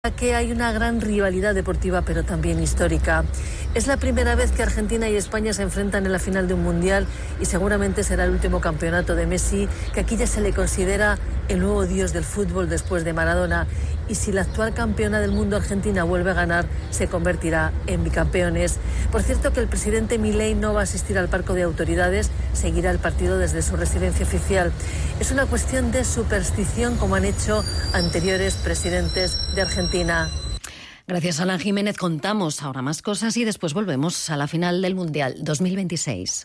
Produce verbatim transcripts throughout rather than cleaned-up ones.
Que hay una gran rivalidad deportiva, pero también histórica. Es la primera vez que Argentina y España se enfrentan en la final de un mundial y seguramente será el último campeonato de Messi, que aquí ya se le considera el nuevo dios del fútbol después de Maradona. Y si la actual campeona del mundo, Argentina, vuelve a ganar, se convertirá en bicampeones. Por cierto, que el presidente Milei no va a asistir al palco de autoridades, seguirá el partido desde su residencia oficial. Es una cuestión de superstición, como han hecho anteriores presidentes de Argentina. Gracias, Alan Jiménez. Contamos ahora más cosas y después volvemos a la final del Mundial dos mil veintiséis.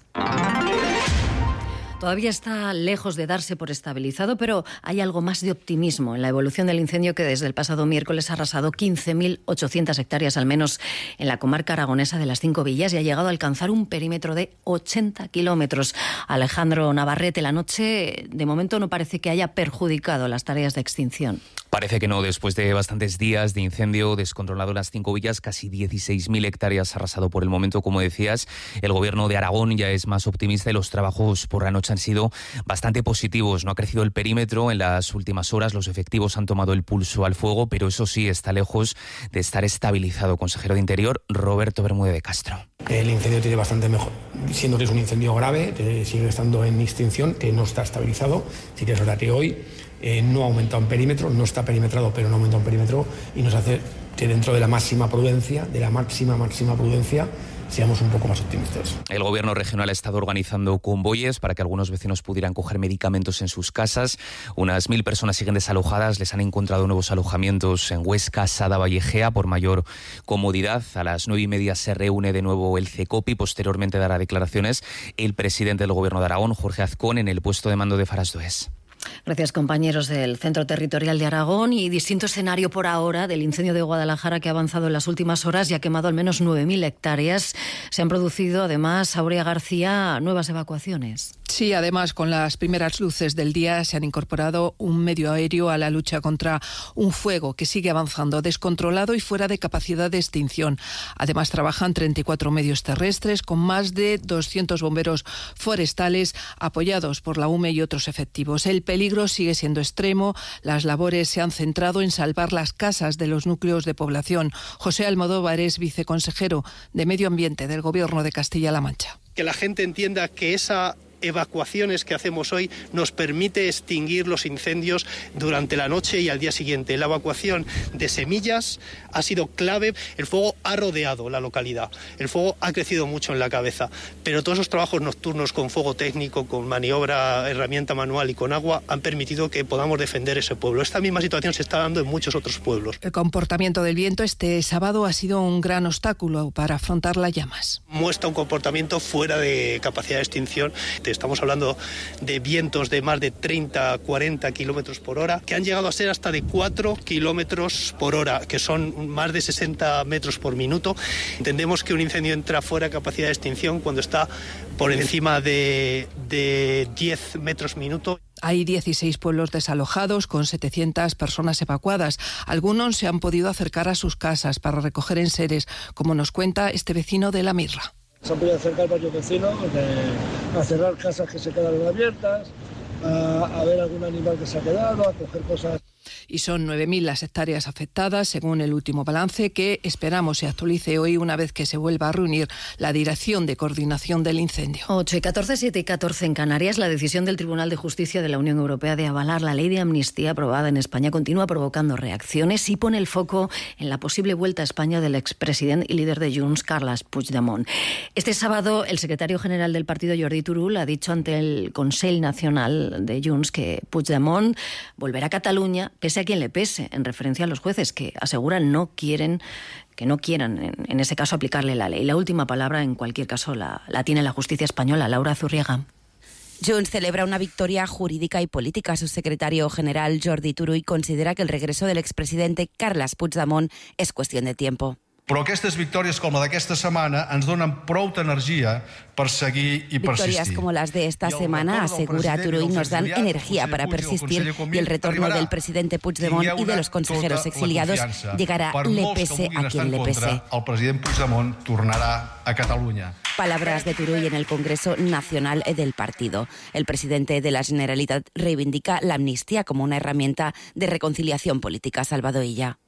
Todavía está lejos de darse por estabilizado, pero hay algo más de optimismo en la evolución del incendio que desde el pasado miércoles ha arrasado quince mil ochocientas hectáreas, al menos en la comarca aragonesa de las Cinco Villas, y ha llegado a alcanzar un perímetro de ochenta kilómetros. Alejandro Navarrete, la noche de momento no parece que haya perjudicado las tareas de extinción. Parece que no, después de bastantes días de incendio descontrolado en las Cinco Villas, casi dieciséis mil hectáreas arrasado por el momento, como decías. El gobierno de Aragón ya es más optimista y los trabajos por la noche han sido bastante positivos. No ha crecido el perímetro en las últimas horas, los efectivos han tomado el pulso al fuego, pero eso sí, está lejos de estar estabilizado. Consejero de Interior, Roberto Bermúdez de Castro. El incendio tiene bastante mejor, siendo que es un incendio grave, sigue estando en extinción, que no está estabilizado. Sí que es verdad que hoy eh, no ha aumentado en perímetro, no está perimetrado, pero no ha aumentado en perímetro, y nos hace que dentro de la máxima prudencia, de la máxima, máxima prudencia, seamos un poco más optimistas. El gobierno regional ha estado organizando convoyes para que algunos vecinos pudieran coger medicamentos en sus casas. Unas mil personas siguen desalojadas, les han encontrado nuevos alojamientos en Huesca, Sada, Vallejea, por mayor comodidad. A las nueve y media se reúne de nuevo el CECOPI, posteriormente dará declaraciones el presidente del gobierno de Aragón, Jorge Azcón, en el puesto de mando de Farasdoes. Gracias, compañeros del Centro Territorial de Aragón. Y distinto escenario por ahora del incendio de Guadalajara, que ha avanzado en las últimas horas y ha quemado al menos nueve mil hectáreas. Se han producido, además, Aurea García, nuevas evacuaciones. Sí, además, con las primeras luces del día se han incorporado un medio aéreo a la lucha contra un fuego que sigue avanzando, descontrolado y fuera de capacidad de extinción. Además, trabajan treinta y cuatro medios terrestres con más de doscientos bomberos forestales apoyados por la U M E y otros efectivos. El peligro sigue siendo extremo. Las labores se han centrado en salvar las casas de los núcleos de población. José Almodóvar es viceconsejero de Medio Ambiente del Gobierno de Castilla-La Mancha. Que la gente entienda que esa evacuaciones que hacemos hoy nos permite extinguir los incendios durante la noche y al día siguiente. La evacuación de semillas ha sido clave. El fuego ha rodeado la localidad. El fuego ha crecido mucho en la cabeza. Pero todos esos trabajos nocturnos con fuego técnico, con maniobra, herramienta manual y con agua han permitido que podamos defender ese pueblo. Esta misma situación se está dando en muchos otros pueblos. El comportamiento del viento este sábado ha sido un gran obstáculo para afrontar las llamas. Muestra un comportamiento fuera de capacidad de extinción. Estamos hablando de vientos de más de treinta a cuarenta kilómetros por hora, que han llegado a ser hasta de cuatro kilómetros por hora, que son más de sesenta metros por minuto. Entendemos que un incendio entra fuera de capacidad de extinción cuando está por encima de, de diez metros minuto. Hay dieciséis pueblos desalojados con setecientas personas evacuadas. Algunos se han podido acercar a sus casas para recoger enseres, como nos cuenta este vecino de La Mirra. Se han podido acercar varios vecinos de, a cerrar casas que se quedaron abiertas, a, a ver algún animal que se ha quedado, a coger cosas. Y son nueve mil las hectáreas afectadas, según el último balance, que esperamos se actualice hoy una vez que se vuelva a reunir la Dirección de Coordinación del Incendio. ocho y catorce, siete y catorce en Canarias. La decisión del Tribunal de Justicia de la Unión Europea de avalar la ley de amnistía aprobada en España continúa provocando reacciones y pone el foco en la posible vuelta a España del expresidente y líder de Junts, Carles Puigdemont. Este sábado, el secretario general del partido, Jordi Turull, ha dicho ante el Consell Nacional de Junts que Puigdemont volverá a Cataluña, pese a quien le pese, en referencia a los jueces que aseguran no quieren, que no quieran, en, en ese caso, aplicarle la ley. La última palabra, en cualquier caso, la, la tiene la justicia española. Laura Zurriaga. Junts celebra una victoria jurídica y política. Su secretario general, Jordi Turull, considera que el regreso del expresidente Carles Puigdemont es cuestión de tiempo. Però aquestes victòries com la d'aquesta setmana ens donen prou energia per seguir i persistir. Victorias como las de esta semana, asegura Turull, nos dan energía para persistir y el retorno del presidente Puigdemont y de los consejeros exiliados llegará le pese a quien le pese. El president Puigdemont tornarà a Catalunya. Palabras de Turull en el Congreso Nacional del partido. El presidente de la Generalitat reivindica la amnistía como una herramienta de reconciliación política. Salvador Illa.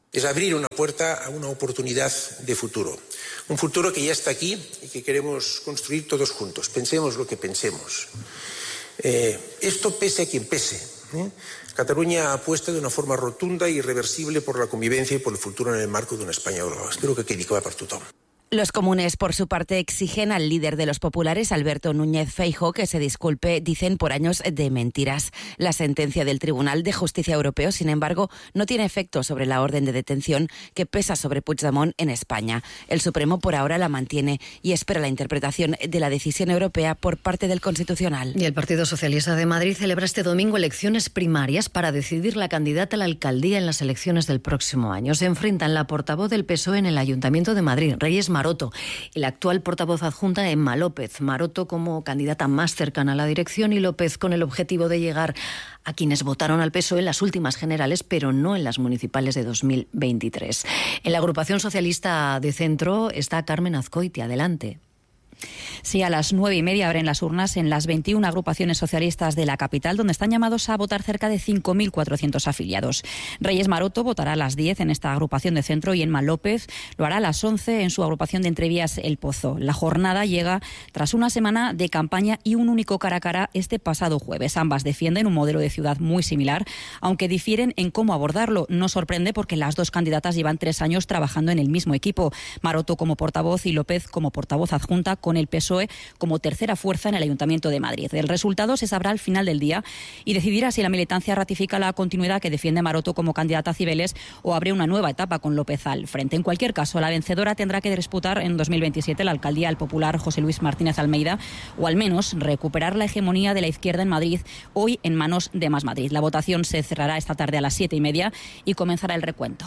Es abrir una puerta a una oportunidad de futuro. Un futuro que ya está aquí y que queremos construir todos juntos. Pensemos lo que pensemos. Eh, esto pese a quien pese. ¿eh? Cataluña apuesta de una forma rotunda e irreversible por la convivencia y por el futuro en el marco de una España global. Espero que quedi clar per tothom. Los comunes, por su parte, exigen al líder de los populares, Alberto Núñez Feijóo, que se disculpe, dicen, por años de mentiras. La sentencia del Tribunal de Justicia Europeo, sin embargo, no tiene efecto sobre la orden de detención que pesa sobre Puigdemont en España. El Supremo por ahora la mantiene y espera la interpretación de la decisión europea por parte del Constitucional. Y el Partido Socialista de Madrid celebra este domingo elecciones primarias para decidir la candidata a la alcaldía en las elecciones del próximo año. Se enfrentan la portavoz del P S O E en el Ayuntamiento de Madrid, Reyes Maroto, y la actual portavoz adjunta, Emma López. Maroto como candidata más cercana a la dirección y López con el objetivo de llegar a quienes votaron al P S O E en las últimas generales, pero no en las municipales de dos mil veintitrés. En la agrupación socialista de centro está Carmen Azcoitia. Adelante. Sí, a las nueve y media abren las urnas en las veintiuna agrupaciones socialistas de la capital, donde están llamados a votar cerca de cinco mil cuatrocientos afiliados. Reyes Maroto votará a las diez en esta agrupación de centro y Emma López lo hará a las once en su agrupación de Entrevías El Pozo. La jornada llega tras una semana de campaña y un único cara a cara este pasado jueves. Ambas defienden un modelo de ciudad muy similar, aunque difieren en cómo abordarlo. No sorprende porque las dos candidatas llevan tres años trabajando en el mismo equipo. Maroto como portavoz y López como portavoz adjunta, con el P S O E como tercera fuerza en el Ayuntamiento de Madrid. El resultado se sabrá al final del día y decidirá si la militancia ratifica la continuidad que defiende Maroto como candidata a Cibeles o abre una nueva etapa con López al frente. En cualquier caso, la vencedora tendrá que disputar en dos mil veintisiete la alcaldía al popular José Luis Martínez Almeida, o al menos recuperar la hegemonía de la izquierda en Madrid, hoy en manos de Más Madrid. La votación se cerrará esta tarde a las siete y media y comenzará el recuento.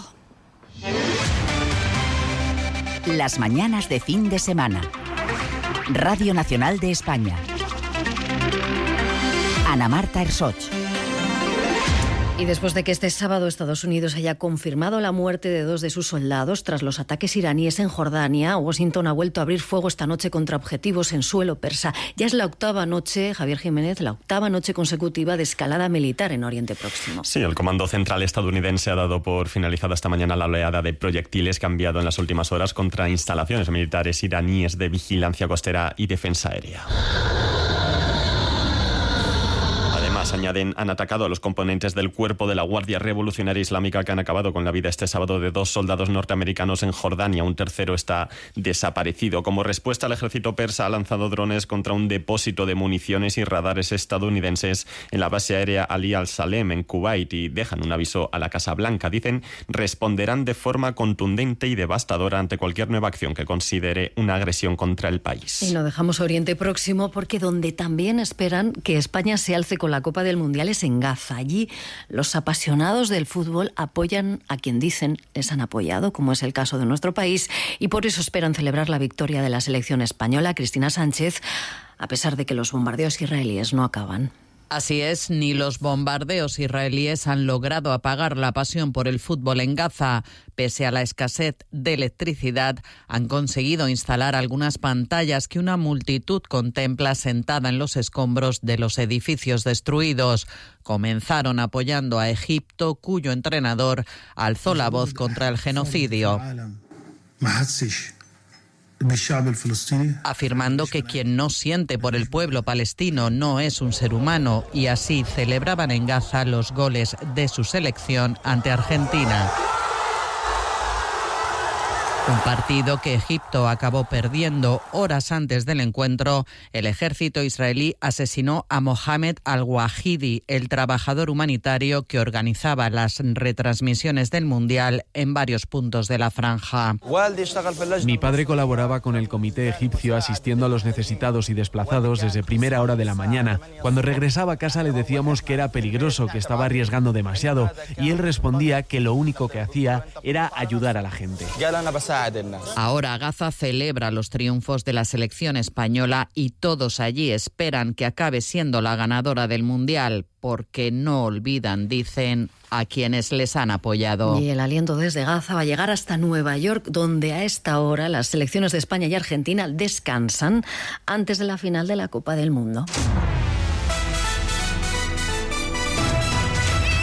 Las mañanas de fin de semana. Radio Nacional de España. Ana Marta Ersoch. Y después de que este sábado Estados Unidos haya confirmado la muerte de dos de sus soldados tras los ataques iraníes en Jordania, Washington ha vuelto a abrir fuego esta noche contra objetivos en suelo persa. Ya es la octava noche, Javier Jiménez, la octava noche consecutiva de escalada militar en Oriente Próximo. Sí, el Comando Central estadounidense ha dado por finalizada esta mañana la oleada de proyectiles que ha enviado en las últimas horas contra instalaciones militares iraníes de vigilancia costera y defensa aérea. Además, añaden, han atacado a los componentes del cuerpo de la Guardia Revolucionaria Islámica que han acabado con la vida este sábado de dos soldados norteamericanos en Jordania. Un tercero está desaparecido. Como respuesta, el ejército persa ha lanzado drones contra un depósito de municiones y radares estadounidenses en la base aérea Ali al-Salem en Kuwait y dejan un aviso a la Casa Blanca. Dicen, responderán de forma contundente y devastadora ante cualquier nueva acción que considere una agresión contra el país. Y lo dejamos a Oriente Próximo porque donde también esperan que España se alce con la Copa del Mundial es en Gaza. Allí los apasionados del fútbol apoyan a quien dicen les han apoyado, como es el caso de nuestro país, y por eso esperan celebrar la victoria de la selección española. Cristina Sánchez, a pesar de que los bombardeos israelíes no acaban. Así es, ni los bombardeos israelíes han logrado apagar la pasión por el fútbol en Gaza. Pese a la escasez de electricidad, han conseguido instalar algunas pantallas que una multitud contempla sentada en los escombros de los edificios destruidos. Comenzaron apoyando a Egipto, cuyo entrenador alzó la voz contra el genocidio, afirmando que quien no siente por el pueblo palestino no es un ser humano, y así celebraban en Gaza los goles de su selección ante Argentina. Un partido que Egipto acabó perdiendo. Horas antes del encuentro, el ejército israelí asesinó a Mohamed al-Wahidi, el trabajador humanitario que organizaba las retransmisiones del Mundial en varios puntos de la franja. Mi padre colaboraba con el comité egipcio asistiendo a los necesitados y desplazados desde primera hora de la mañana. Cuando regresaba a casa le decíamos que era peligroso, que estaba arriesgando demasiado, y él respondía que lo único que hacía era ayudar a la gente. Ahora Gaza celebra los triunfos de la selección española y todos allí esperan que acabe siendo la ganadora del Mundial, porque no olvidan, dicen, a quienes les han apoyado. Y el aliento desde Gaza va a llegar hasta Nueva York, donde a esta hora las selecciones de España y Argentina descansan antes de la final de la Copa del Mundo. Qué ganas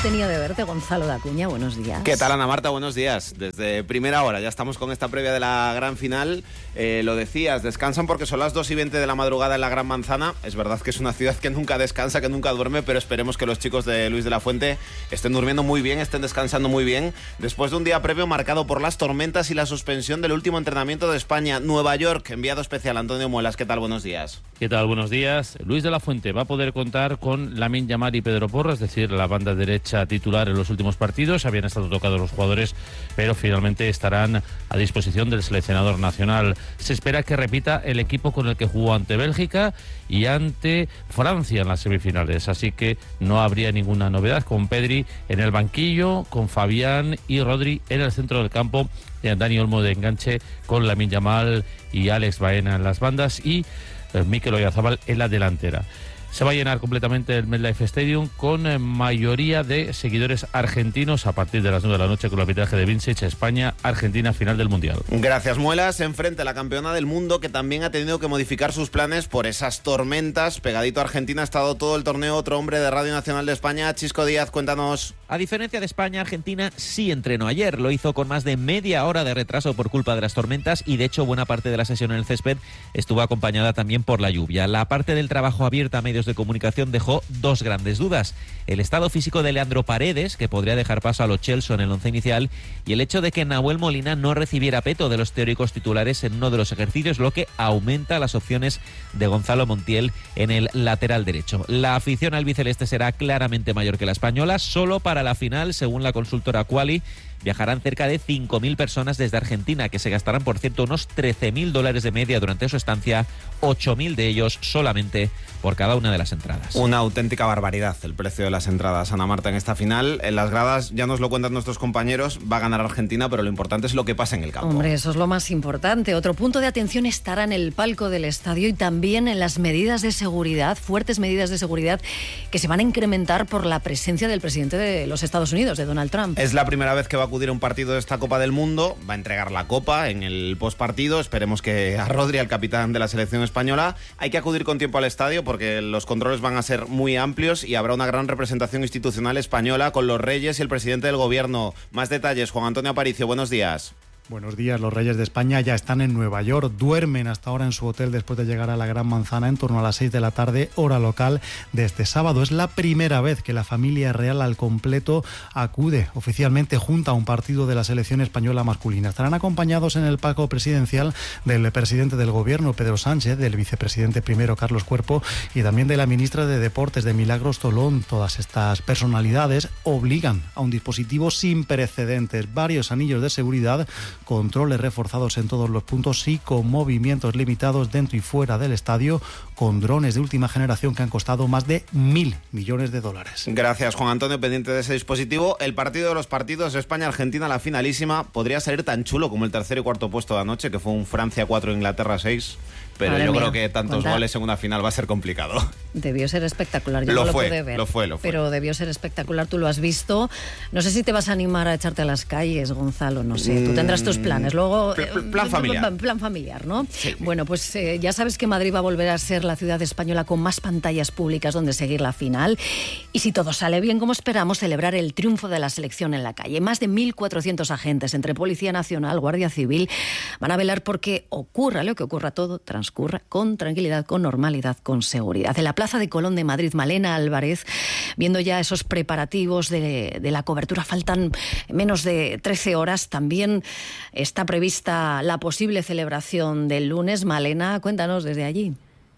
tenía de verte, Gonzalo de Acuña? Buenos días. ¿Qué tal, Ana Marta? Buenos días. Desde primera hora ya estamos con esta previa de la gran final. Eh, lo decías, descansan porque son las dos y veinte de la madrugada en la Gran Manzana. Es verdad que es una ciudad que nunca descansa, que nunca duerme, pero esperemos que los chicos de Luis de la Fuente estén durmiendo muy bien, estén descansando muy bien, después de un día previo marcado por las tormentas y la suspensión del último entrenamiento de España. Nueva York, enviado especial Antonio Muelas. ¿Qué tal? Buenos días. ¿Qué tal? Buenos días. Luis de la Fuente va a poder contar con Lamine Yamal y Pedro Porro, es decir, la banda derecha titular en los últimos partidos. Habían estado tocados los jugadores, pero finalmente estarán a disposición del seleccionador nacional. Se espera que repita el equipo con el que jugó ante Bélgica y ante Francia en las semifinales, así que no habría ninguna novedad, con Pedri en el banquillo, con Fabián y Rodri en el centro del campo, Dani Olmo de enganche, con Lamine Yamal y Alex Baena en las bandas y eh, Mikel Oyarzabal en la delantera. Se va a llenar completamente el MetLife Stadium con eh, mayoría de seguidores argentinos a partir de las nueve de la noche con el arbitraje de Vincic. España, Argentina, final del Mundial. Gracias, Muelas. Enfrente a la campeona del mundo, que también ha tenido que modificar sus planes por esas tormentas. Pegadito a Argentina ha estado todo el torneo otro hombre de Radio Nacional de España, Chisco Díaz, cuéntanos. A diferencia de España, Argentina sí entrenó ayer. Lo hizo con más de media hora de retraso por culpa de las tormentas y, de hecho, buena parte de la sesión en el césped estuvo acompañada también por la lluvia. La parte del trabajo abierta a medios de comunicación dejó dos grandes dudas: el estado físico de Leandro Paredes, que podría dejar paso a Lo Celso en el once inicial, y el hecho de que Nahuel Molina no recibiera peto de los teóricos titulares en uno de los ejercicios, lo que aumenta las opciones de Gonzalo Montiel en el lateral derecho. La afición albiceleste será claramente mayor que la española. Solo para la final, según la consultora Quali, viajarán cerca de cinco mil personas desde Argentina, que se gastarán, por cierto, unos trece mil dólares de media durante su estancia, ocho mil de ellos solamente por cada una de las entradas. Una auténtica barbaridad el precio de las entradas, Ana Marta, en esta final. En las gradas, ya nos lo cuentan nuestros compañeros, va a ganar Argentina, pero lo importante es lo que pasa en el campo. Hombre, eso es lo más importante. Otro punto de atención estará en el palco del estadio y también en las medidas de seguridad, fuertes medidas de seguridad que se van a incrementar por la presencia del presidente de los Estados Unidos, de Donald Trump. Es la primera vez que va a acudir a un partido de esta Copa del Mundo, va a entregar la copa en el postpartido. Esperemos que a Rodri, al capitán de la selección española. Hay que acudir con tiempo al estadio porque los controles van a ser muy amplios y habrá una gran representación institucional española con los reyes y el presidente del gobierno. Más detalles, Juan Antonio Aparicio, buenos días. Buenos días. Los Reyes de España ya están en Nueva York. Duermen hasta ahora en su hotel después de llegar a la Gran Manzana en torno a las seis de la tarde, hora local de este sábado. Es la primera vez que la familia real al completo acude oficialmente junto a un partido de la selección española masculina. Estarán acompañados en el palco presidencial del presidente del gobierno, Pedro Sánchez, del vicepresidente primero, Carlos Cuerpo, y también de la ministra de Deportes, de Milagros Tolón. Todas estas personalidades obligan a un dispositivo sin precedentes, varios anillos de seguridad, controles reforzados en todos los puntos y con movimientos limitados dentro y fuera del estadio, con drones de última generación que han costado más de mil millones de dólares. Gracias, Juan Antonio, pendiente de ese dispositivo. El partido de los partidos, España-Argentina, la finalísima, podría salir tan chulo como el tercer y cuarto puesto de anoche, que fue un Francia cuatro, Inglaterra seis. Pero Madre yo mía, creo que tantos cuenta. goles en una final va a ser complicado. Debió ser espectacular, yo lo no lo fue, pude ver. Lo fue, lo fue. Pero debió ser espectacular, tú lo has visto. No sé si te vas a animar a echarte a las calles, Gonzalo, no sé. Tú tendrás tus planes. Luego, Pl pl plan familiar. Plan familiar, ¿no? Sí. Bueno, pues eh, ya sabes que Madrid va a volver a ser la ciudad española con más pantallas públicas donde seguir la final. Y si todo sale bien, como esperamos, celebrar el triunfo de la selección en la calle. Más de mil cuatrocientos agentes entre Policía Nacional, Guardia Civil, van a velar porque ocurra lo que ocurra, todo transcurra con tranquilidad, con normalidad, con seguridad. En la Plaza de Colón de Madrid, Malena Álvarez, viendo ya esos preparativos de, de la cobertura, faltan menos de trece horas. También está prevista la posible celebración del lunes. Malena, cuéntanos desde allí.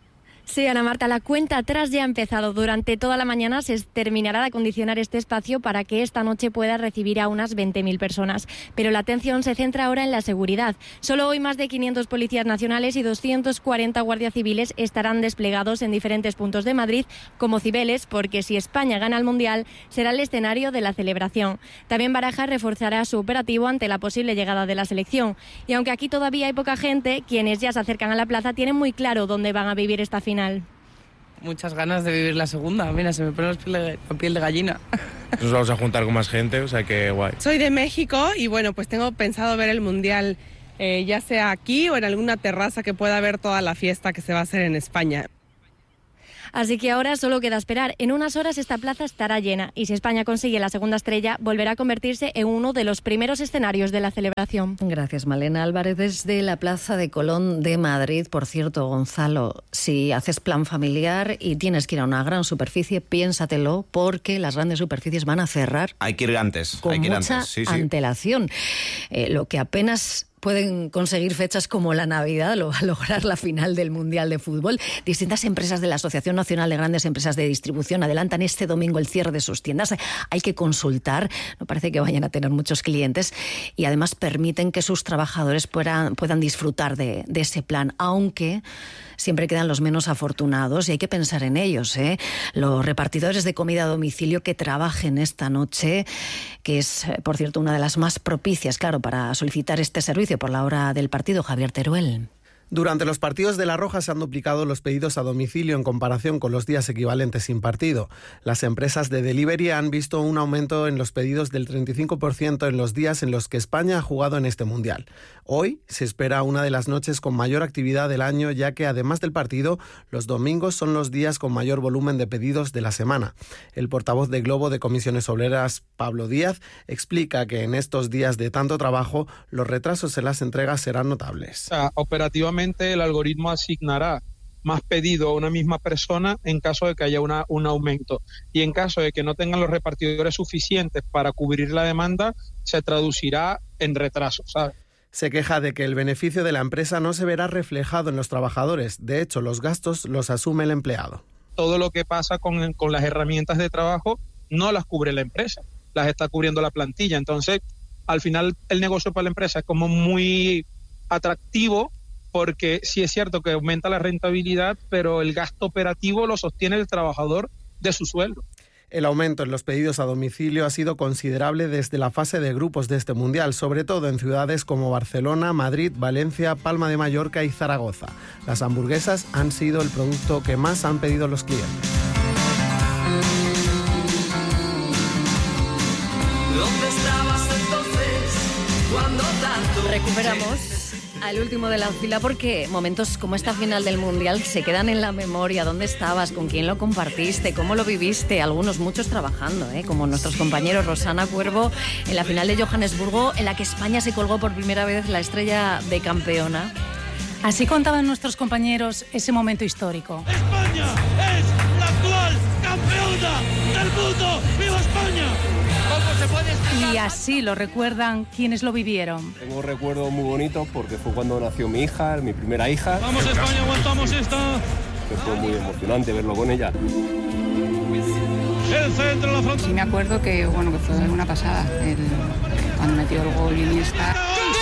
Sí, Ana Marta, la cuenta atrás ya ha empezado. Durante toda la mañana se terminará de acondicionar este espacio para que esta noche pueda recibir a unas veinte mil personas. Pero la atención se centra ahora en la seguridad. Solo hoy más de quinientos policías nacionales y doscientos cuarenta guardias civiles estarán desplegados en diferentes puntos de Madrid como cibeles, porque si España gana el Mundial será el escenario de la celebración. También Barajas reforzará su operativo ante la posible llegada de la selección. Y aunque aquí todavía hay poca gente, quienes ya se acercan a la plaza tienen muy claro dónde van a vivir esta final. Muchas ganas de vivir la segunda. Mira, se me pone la piel de gallina. Nos vamos a juntar con más gente, o sea que guay. Soy de México y bueno, pues tengo pensado ver el Mundial eh, ya sea aquí o en alguna terraza que pueda ver toda la fiesta que se va a hacer en España. Así que ahora solo queda esperar. En unas horas esta plaza estará llena y si España consigue la segunda estrella, volverá a convertirse en uno de los primeros escenarios de la celebración. Gracias, Malena Álvarez, desde la Plaza de Colón de Madrid. Por cierto, Gonzalo, si haces plan familiar y tienes que ir a una gran superficie, piénsatelo, porque las grandes superficies van a cerrar. Hay que ir antes. Con hay que ir mucha antes. Sí, sí. antelación. Eh, lo que apenas pueden conseguir fechas como la Navidad, lo va a lograr la final del Mundial de Fútbol. Distintas empresas de la Asociación Nacional de Grandes Empresas de Distribución adelantan este domingo el cierre de sus tiendas. Hay que consultar, no parece que vayan a tener muchos clientes, y además permiten que sus trabajadores puedan, puedan disfrutar de, de ese plan, aunque siempre quedan los menos afortunados y hay que pensar en ellos, ¿eh? Los repartidores de comida a domicilio que trabajen esta noche, que es, por cierto, una de las más propicias, claro, para solicitar este servicio por la hora del partido. Javier Teruel. Durante los partidos de La Roja se han duplicado los pedidos a domicilio en comparación con los días equivalentes sin partido. Las empresas de delivery han visto un aumento en los pedidos del treinta y cinco por ciento en los días en los que España ha jugado en este Mundial. Hoy se espera una de las noches con mayor actividad del año, ya que además del partido, los domingos son los días con mayor volumen de pedidos de la semana. El portavoz de Globo de Comisiones Obreras, Pablo Díaz, explica que en estos días de tanto trabajo, los retrasos en las entregas serán notables. Operativamente, el algoritmo asignará más pedido a una misma persona en caso de que haya una, un aumento, y en caso de que no tengan los repartidores suficientes para cubrir la demanda, se traducirá en retraso, ¿sabes? Se queja de que el beneficio de la empresa no se verá reflejado en los trabajadores. De hecho, los gastos los asume el empleado. Todo lo que pasa con, con las herramientas de trabajo no las cubre la empresa, las está cubriendo la plantilla. Entonces, al final, el negocio para la empresa es como muy atractivo, porque sí es cierto que aumenta la rentabilidad, pero el gasto operativo lo sostiene el trabajador de su sueldo. El aumento en los pedidos a domicilio ha sido considerable desde la fase de grupos de este Mundial, sobre todo en ciudades como Barcelona, Madrid, Valencia, Palma de Mallorca y Zaragoza. Las hamburguesas han sido el producto que más han pedido los clientes. ¿Dónde estabas entonces cuando tanto? Recuperamos al último de la fila, porque momentos como esta final del Mundial se quedan en la memoria. ¿Dónde estabas? ¿Con quién lo compartiste? ¿Cómo lo viviste? Algunos, muchos trabajando, ¿eh? Como nuestros compañeros Rosana Cuervo en la final de Johannesburgo, en la que España se colgó por primera vez la estrella de campeona. Así contaban nuestros compañeros ese momento histórico. ¡España es la actual campeona del mundo! ¡Viva España! ¿Cómo se puede explicar? Y así lo recuerdan quienes lo vivieron. Tengo un recuerdo muy bonito porque fue cuando nació mi hija, mi primera hija. ¡Vamos España, aguantamos esta! Que fue muy emocionante verlo con ella. El centro, la frontal. Sí me acuerdo que, bueno, que fue una pasada, el, cuando metió el gol Iniesta.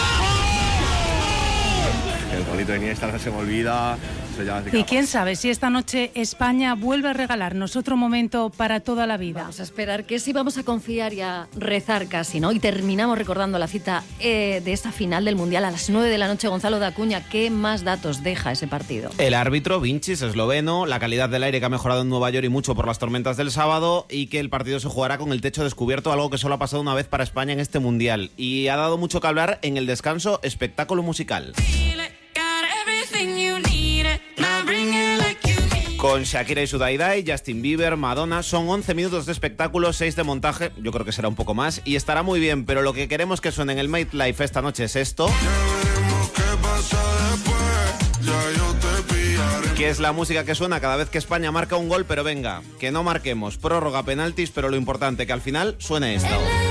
El golito de Iniesta no se me olvida. Y quién sabe si esta noche España vuelve a regalarnos otro momento para toda la vida. Vamos a esperar que sí, vamos a confiar y a rezar casi, ¿no? Y terminamos recordando la cita eh, de esta final del Mundial a las nueve de la noche. Gonzalo de Acuña, ¿qué más datos deja ese partido? El árbitro, Vincis, esloveno, la calidad del aire que ha mejorado en Nueva York y mucho por las tormentas del sábado, y que el partido se jugará con el techo descubierto, algo que solo ha pasado una vez para España en este Mundial. Y ha dado mucho que hablar en el descanso, espectáculo musical. Con Shakira y su Dai Dai, Justin Bieber, Madonna, son once minutos de espectáculo, seis de montaje, yo creo que será un poco más, y estará muy bien, pero lo que queremos que suene en el Made Life esta noche es esto, que es la música que suena cada vez que España marca un gol, pero venga, que no marquemos, prórroga, penaltis, pero lo importante, que al final suene esto.